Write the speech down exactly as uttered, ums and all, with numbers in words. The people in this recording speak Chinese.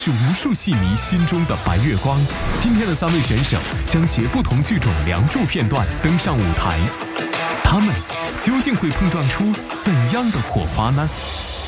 是无数戏迷心中的白月光。今天的三位选手将携不同剧种《梁祝》片段登上舞台，他们究竟会碰撞出怎样的火花呢？